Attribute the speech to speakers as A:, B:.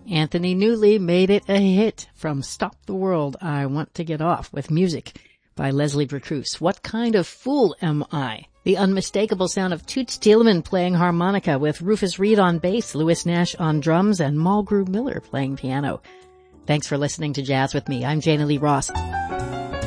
A: Anthony Newley made it a hit from Stop the World, I Want to Get Off, with music by Leslie Bricusse. What Kind of Fool Am I? The unmistakable sound of Toots Thielemans playing harmonica with Rufus Reid on bass, Louis Nash on drums, and Mulgrew Miller playing piano. Thanks for listening to Jazz with me. I'm Jana Lee Ross.